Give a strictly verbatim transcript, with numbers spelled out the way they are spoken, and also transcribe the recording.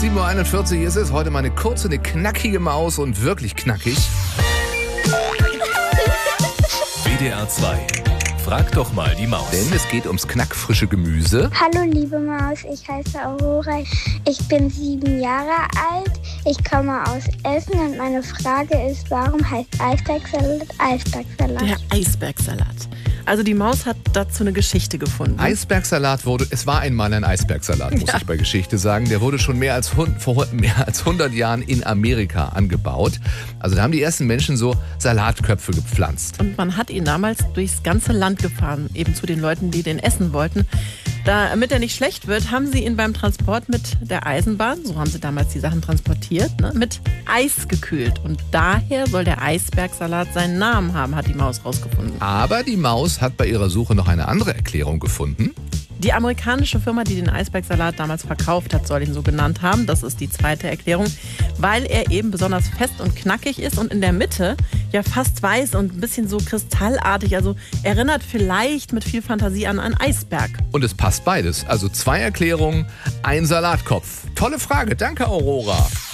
sieben Uhr einundvierzig ist es. Heute mal eine kurze, eine knackige Maus und wirklich knackig. W D R zwei. Frag doch mal die Maus. Denn es geht ums knackfrische Gemüse. Hallo liebe Maus, ich heiße Aurora. Ich bin sieben Jahre alt. Ich komme aus Essen und meine Frage ist, warum heißt Eisbergsalat Eisbergsalat? Der Eisbergsalat. Also die Maus hat dazu eine Geschichte gefunden. Eisbergsalat wurde, es war einmal ein Eisbergsalat, muss Ja. ich bei Geschichte sagen. Der wurde schon mehr als, hund- vor mehr als hundert Jahren in Amerika angebaut. Also da haben die ersten Menschen so Salatköpfe gepflanzt. Und man hat ihn damals durchs ganze Land gefahren, eben zu den Leuten, die den essen wollten. Damit er nicht schlecht wird, haben sie ihn beim Transport mit der Eisenbahn, so haben sie damals die Sachen transportiert, ne, mit Eis gekühlt. Und daher soll der Eisbergsalat seinen Namen haben, hat die Maus rausgefunden. Aber die Maus hat bei ihrer Suche noch eine andere Erklärung gefunden. Die amerikanische Firma, die den Eisbergsalat damals verkauft hat, soll ihn so genannt haben. Das ist die zweite Erklärung, weil er eben besonders fest und knackig ist und in der Mitte ja fast weiß und ein bisschen so kristallartig. Also erinnert vielleicht mit viel Fantasie an einen Eisberg. Und es passt beides. Also zwei Erklärungen, ein Salatkopf. Tolle Frage. Danke, Aurora.